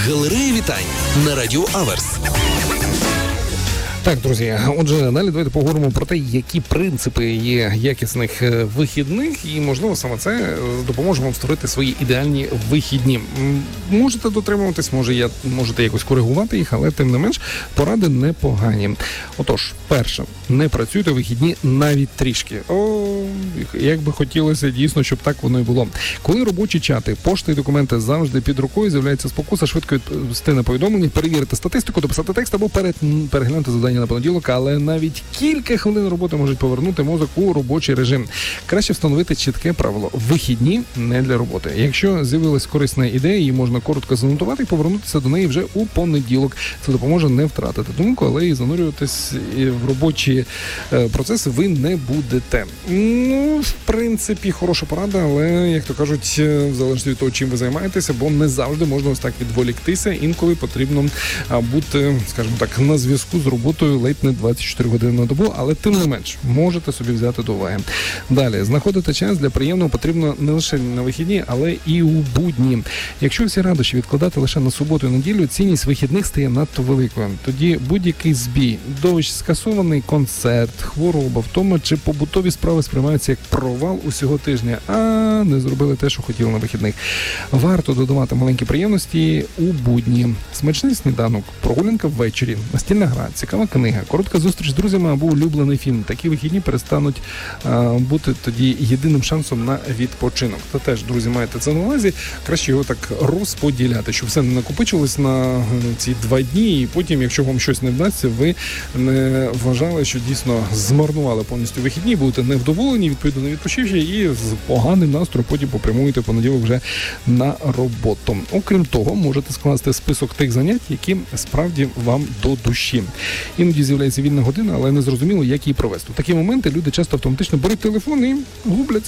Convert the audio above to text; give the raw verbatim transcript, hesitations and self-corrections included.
Галерея вітань на Радіо Аверс. Так, друзі, отже, далі давайте поговоримо про те, які принципи є якісних вихідних, і, можливо, саме це допоможе вам створити свої ідеальні вихідні. Можете дотримуватись, може, я, можете якось коригувати їх, але, тим не менш, поради непогані. Отож, перше, не працюйте вихідні навіть трішки. О, як би хотілося дійсно, щоб так воно і було. Коли робочі чати, пошти і документи завжди під рукою, з'являється спокуса швидко відповісти на повідомлення, перевірити статистику, дописати текст або перед, переглянути завдання на понеділок, але навіть кілька хвилин роботи можуть повернути мозок у робочий режим. Краще встановити чітке правило. Вихідні не для роботи. Якщо з'явилась корисна ідея, її можна коротко занотувати і повернутися до неї вже у понеділок. Це допоможе не втратити думку, але і занурюватись в робочі процеси ви не будете. Ну, в принципі, хороша порада, але, як то кажуть, залежить від того, чим ви займаєтеся, бо не завжди можна ось так відволіктися. Інколи потрібно бути, скажімо так, на зв'язку з роботою ледь не двадцять чотири години на добу, але тим не менш, можете собі взяти до уваги. Далі, знаходити час для приємного потрібно не лише на вихідні, але і у будні. Якщо всі радощі відкладати лише на суботу і неділю, цінність вихідних стає надто великою. Тоді будь-який збій, дощ, скасований концерт, хвороба, втома чи побутові справи сприймаються як провал усього тижня, а не зробили те, що хотіли на вихідних. Варто додавати маленькі приємності у будні. Смачний сніданок, прогулянка ввечері, настільна гра, цікава книга, коротка зустріч з друзями або улюблений фільм. Такі вихідні перестануть а, бути тоді єдиним шансом на відпочинок. Та теж, друзі, маєте це на увазі, краще його так розподіляти, щоб все не накопичилось на ці два дні, і потім, якщо вам щось не вдасться, ви не вважали, що дійсно змарнували повністю вихідні, будете невдоволені, відповідно не відпочивши, і з поганим настроєм потім попрямуєте в понеділок вже на роботу. Окрім того, можете скласти список тих занять, які справді вам до душі. Іноді з'являється вільна година, але не зрозуміло, як її провести. В такі моменти люди часто автоматично беруть телефон і губляться